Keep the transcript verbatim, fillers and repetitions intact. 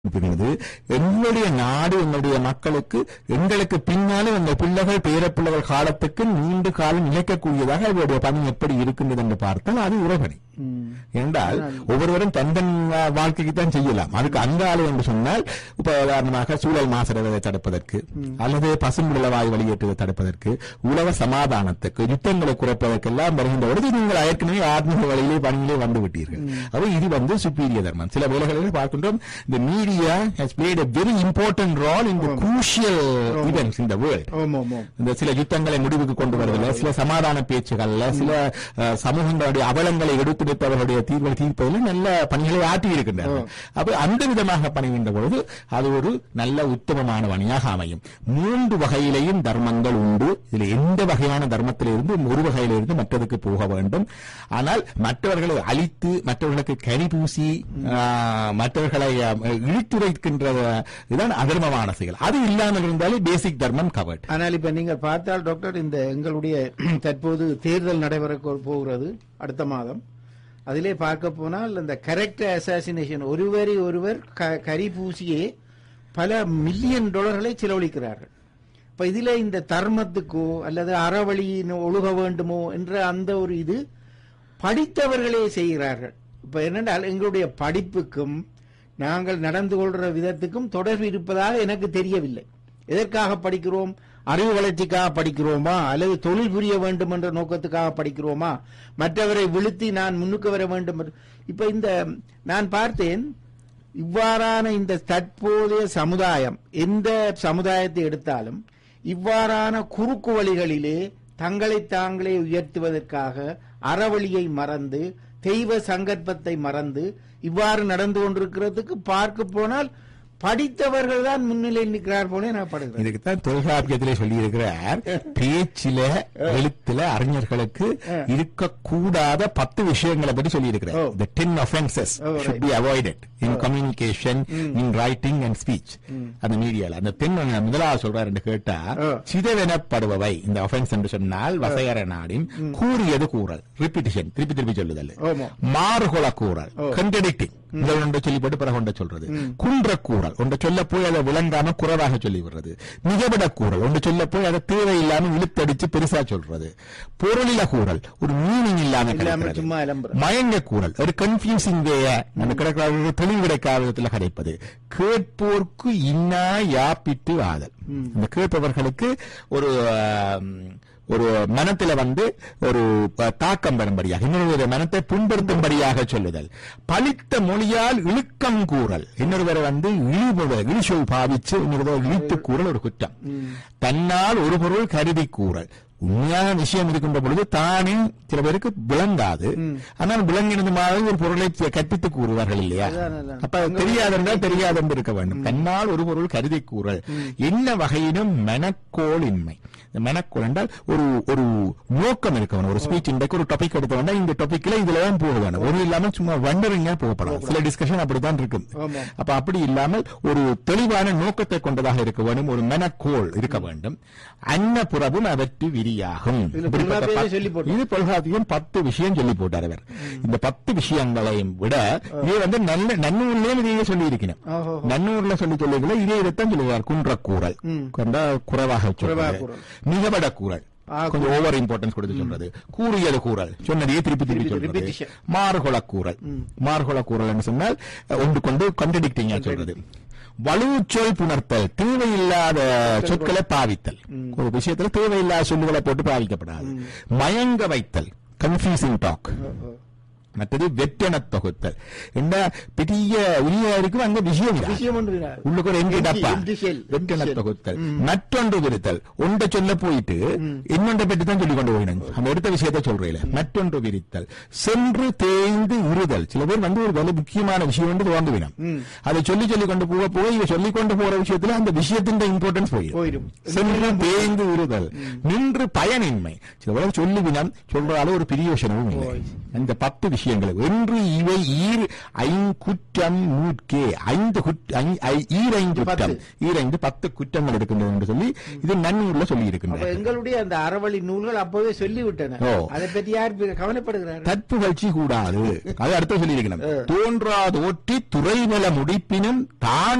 எங்களுடைய நாடு எங்களுடைய மக்களுக்கு எங்களுக்கு பின்னாலும் அந்த பிள்ளைகள் பேரப்பிள்ளைகள் காலத்துக்கு நீண்ட காலம் நிலைக்கக்கூடியதாக அவருடைய பணி எப்படி இருக்கின்றது என்று பார்த்தால் அது உறவணி என்றால் ஒவ்வொருவரும் தந்தன் வாழ்க்கைக்கு தான் செய்யலாம். அதுக்கு அந்த ஆளு என்று சொன்னால் இப்ப உதாரணமாக சூழல் மாசடைவதை தடுப்பதற்கு அல்லது பசும்புலவாய் வெளியேற்றுவதை தடுப்பதற்கு உலக சமாதானத்துக்கு யுத்தங்களை குறைப்பதற்கெல்லாம் வருகின்ற பொழுது நீங்கள் ஏற்கனவே ஆத்மீக வழியிலே பணியிலே வந்து விட்டீர்கள். அப்ப இது வந்து சுப்பீரிய தர்மம். சில வேளைகளில் பார்க்கின்றோம் இந்த media has played a very important role in the crucial events in the world. இந்த சில யுத்தங்களை முடிவுக்கு கொண்டு வருவதில் சில சமாதான பேச்சுகள்ல சில சமூகங்களுடைய அவலங்களை எடுத்துரைப்பவர்களுடைய தீர்வுகளை தீர்ப்பதில் நல்ல பணிகளை ஆற்றி இருக்கின்றனர். அப்ப அந்த விதமாக பணிகின்ற பொழுது அது ஒரு நல்ல உத்தமமான பணியாக அமையும். மூன்று வகையிலேயும் தர்மங்கள் உண்டு. இதுல எந்த வகையான தர்மத்திலிருந்து ஒரு வகையிலிருந்து மற்றதுக்கு போக வேண்டும். ஆனால் மற்றவர்களை அழித்து மற்றவர்களுக்கு கரி பூசி மற்றவர்களை இழுத்துரைக்கின்றதான் அதர்மமான செயல். அது இல்லாமல் இருந்தாலே பேசிக் தர்மம் கவர்ட். ஆனால் இப்ப நீங்க பார்த்தால் டாக்டர் இந்த எங்களுடைய தற்போது தேர்தல் நடைபெற போகிறது அடுத்த மாதம். அதிலே பார்க்க போனால் இந்த கேரக்டர் அசாசினேஷன் ஒருவரை ஒருவர் கரி பூசியே பல மில்லியன் டாலர்களை செலவழிக்கிறார்கள். இப்ப இதுல இந்த தர்மத்துக்கோ அல்லது அறவழியின் ஒழுக வேண்டுமோ என்ற அந்த ஒரு இது படித்தவர்களே செய்கிறார்கள். இப்ப என்னென்றால் எங்களுடைய படிப்புக்கும் நாங்கள் நடந்து கொள்ற விதத்துக்கும் தொடர்பு இருப்பதாக எனக்கு தெரியவில்லை. எதற்காக படிக்கிறோம்? அறிவு வளர்ச்சிக்காக படிக்கிறோமா அல்லது தொழில் புரிய வேண்டும் என்ற நோக்கத்துக்காக படிக்கிறோமா? மற்றவரை விழுத்தி நான் முன்னுக்கு வர வேண்டும். இப்ப இந்த நான் பார்த்தேன் இவ்வாறான இந்த தற்போதைய சமுதாயம் எந்த சமுதாயத்தை எடுத்தாலும் இவ்வாறான குறுக்கு வழிகளிலே தங்களை தாங்களே உயர்த்துவதற்காக அறவழியை மறந்து தெய்வ சங்கற்பத்தை மறந்து இவ்வாறு நடந்து கொண்டிருக்கிறதுக்கு பார்க்க போனால் படித்தவர்கள் தான் முன்னிலையில் நிற்கிறார் போல நான் படுகிறேன். இதுக்குத்தான் தொல்காப்பியத்திலே சொல்லி இருக்கிறார், பேச்சில எழுத்துல அறிஞர்களுக்கு இருக்கக்கூடாத பத்து விஷயங்களை பற்றி சொல்லி இருக்கிறார். The ten offenses should be avoided in communication, in writing and speech. அந்த மீடியால அந்த தென் முதலாவது சொல்றாரு என்று கேட்டா சிதவெனப்படுபவை இந்த ஒஃபென்ஸ் என்று சொன்னால் வசையற நாடின் கூறியது கூறல் ரிப்பீட்டிஷன் திருப்பி திருப்பி சொல்லுதல், மாறுகொள கூறல் கண்டடிக்டிங் ஒன்றை சொல்லி போட்டு பிறகு ஒன்றை சொல்றது, குன்ற கூறல் ஒன்றை சொல்ல போய் அதை விளங்காம குறைவாக சொல்லி விடுறது, மிகவிட கூறல் ஒன்று சொல்ல போய் அதை தேவையில்லாம இழுத்தடிச்சு பெருசா சொல்றது, பொருளில கூறல் ஒரு மீனிங் இல்லாம மயங்க கூறல் ஒரு கன்ஃபியூசிங் வே அந்த கிடைக்காத தெளிவு கிடைக்காத விதத்தில் கிடைப்பது, கேட்போர்க்கு இன்னா யாப்பிட்டு ஆதல் அந்த கேட்பவர்களுக்கு ஒரு ஒரு மனத்தில வந்து ஒரு தாக்கம் வரும்படியாக இன்னொரு மனத்தை புண்படுத்தும்படியாக சொல்லுதல், பழித்த மொழியால் இழுக்கம் கூறல் இன்னொருவரை வந்து இழிவுட இழிச்சொல் பாவிச்சு இன்னொரு இழித்து கூறல் ஒரு குற்றம், தன்னால் ஒரு பொருள் கருதி கூறல் உண்மையான விஷயம் இருக்கின்ற பொழுது தானே சில பேருக்கு விளங்காது, ஆனால் விளங்கினது மாதிரி ஒரு பொருளை கற்பித்து கூறுவார்கள் இல்லையா? அப்ப தெரியாதென்றால் தெரியாதென்று இருக்க வேண்டும். தன்னால் ஒரு பொருள் கருதி கூறல் என்ன வகையிலும் மெனக்கோள் இன்மை. மெனக்கோள் என்றால் ஒரு ஒரு நோக்கம் இருக்க வேணும். ஒரு ஸ்பீச் இன்றைக்கு ஒரு டாபிக் எடுத்த வேண்டாம், இந்த டாபிக்ல இதுலதான் போக வேணும். ஒரு இல்லாம சும்மா வண்டரிங்கா போகப்படலாம். சில டிஸ்கஷன் அப்படித்தான் இருக்கும். அப்ப அப்படி இல்லாமல் ஒரு தெளிவான நோக்கத்தை கொண்டதாக இருக்க வேண்டும். ஒரு மெனக்கோள் இருக்க வேண்டும். அன்னபுறவும் அவற்று விரியாகும். இது தொல்காப்பியம் பத்து விஷயம் சொல்லி போட்டார் அவர். இந்த பத்து விஷயங்களையும் விட இது வந்து நல்ல நன்னூர்லயே இதையே சொல்லி இருக்கிறேன். நன்னூர்ல சொல்லி சொல்லுங்கள இதே இதைத்தான் சொல்லுவார். குன்ற கூறல் குறைவாக சொல்றது, மிகபட கூறல் கொஞ்சம் ஓவர் இம்பார்ட்டன்ஸ் கொடுத்து சொல்றது, கூறியது கூறல் சொன்னதையே திருப்பி திருப்பி சொல்றது, மாறுகொள கூறல் மாறுகொள கூறல் சொன்னால் ஒன்று கொண்டு கான்ட்ரடிக்டிங்கா சொல்றது, வலுச்சொல் புணர்த்தல் தேவையில்லாத சொற்களை பாவித்தல் ஒரு விஷயத்துல தேவையில்லாத சொல்லுகளை போட்டு பாவிக்கப்படாது, மயங்க வைத்தல் கன்ஃபியூசிங் டாக், மற்றது வெற்றென தொகுத்தல் என்ன பெரிய உரியா இருக்கும் அங்க விஷயம் உள்ளுக்கு ஒரு எங்கே டப்பா வெற்றென தொகுத்தல், மற்றொன்று விரித்தல் ஒன்றை சொல்ல போயிட்டு இன்னொன்றை பற்றி தான் சொல்லிக் கொண்டு போயிடும் அந்த எடுத்த விஷயத்தை சொல்றேன். மற்றொன்று விரித்தல், சென்று தேய்ந்து உறுதல் சில பேர் வந்து ஒரு வலு முக்கியமான விஷயம் வந்து தோந்து விடும், அதை சொல்லி சொல்லி கொண்டு போக போய் இவ சொல்லிக் கொண்டு போற விஷயத்துல அந்த விஷயத்தின் இம்பார்ட்டன்ஸ் போயிடும். சென்று தேய்ந்து உறுதல், நின்று பயனின்மை சில பேர் சொல்லுவினம் சொல்றாலும் ஒரு பெரிய விஷயமும் இல்லை. இந்த பத்து விஷயங்கள் என்று இவை ஈர் ஐங்குற்றம் நூற்கே ஐந்து ஈரைந்து குற்றம் ஈரைந்து பத்து குற்றங்கள் இருக்கின்றது என்று சொல்லி இது நன்னூல்ல சொல்லி இருக்கின்றது. எங்களுடைய அந்த அறவழி நூல்கள் அப்பவே சொல்லிவிட்டன. அதை பற்றி யார் கவலைப்படுகிறார்? தற்புகழ்ச்சி கூடாது. அது அடுத்த சொல்லி இருக்கணும். தோன்றா தோற்றி துறைநல முடிப்பினும் தான்